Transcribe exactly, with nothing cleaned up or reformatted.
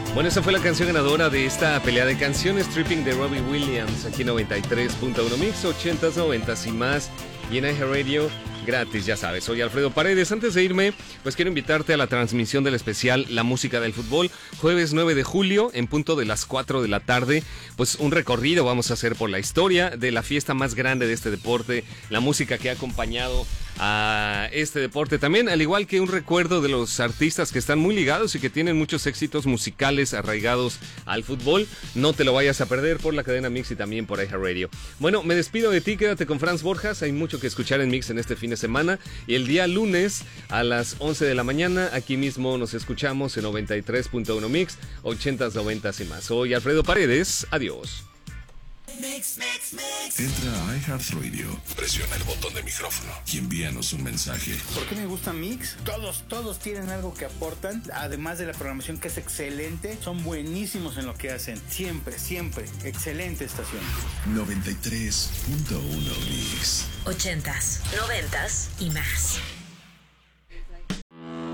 Bueno, esa fue la canción ganadora de esta pelea de canciones, Tripping de Robbie Williams, aquí noventa y tres punto uno Mix, ochentas, noventas y más, y en iHeartRadio, gratis, ya sabes. Soy Alfredo Paredes. Antes de irme, pues quiero invitarte a la transmisión del especial La Música del Fútbol, jueves nueve de julio, en punto de las cuatro de la tarde. Pues un recorrido vamos a hacer por la historia de la fiesta más grande de este deporte, la música que ha acompañado a este deporte también, al igual que un recuerdo de los artistas que están muy ligados y que tienen muchos éxitos musicales arraigados al fútbol. No te lo vayas a perder por la cadena Mix y también por iHeartRadio. Bueno, me despido de ti, quédate con Franz Borjas, hay mucho que escuchar en Mix en este fin de semana, y el día lunes a las once de la mañana aquí mismo nos escuchamos en noventa y tres punto uno Mix, ochentas, noventas y más. Soy Alfredo Paredes, adiós. Mix, mix, mix. Entra a iHeartRadio, presiona el botón de micrófono y envíanos un mensaje. ¿Por qué me gusta Mix? Todos, todos tienen algo que aportan, además de la programación que es excelente, son buenísimos en lo que hacen. Siempre, siempre, excelente estación. noventa y tres punto uno Mix. Ochentas, noventas y más.